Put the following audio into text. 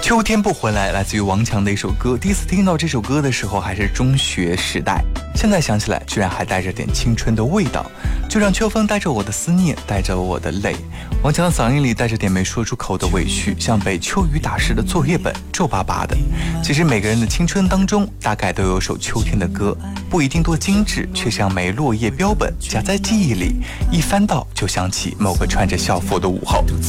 秋天不回来，来自于王强的一首歌。第一次听到这首歌的时候还是中学时代，现在想起来居然还带着点青春的味道。就让秋风带着我的思念，带着我的泪。王强的嗓音里带着点没说出口的委屈，像被秋雨打湿的作业本，皱巴巴的。其实每个人的青春当中大概都有首秋天的歌，不一定多精致，却像枚落叶标本夹在记忆里，一翻到就想起某个穿着校服的午后。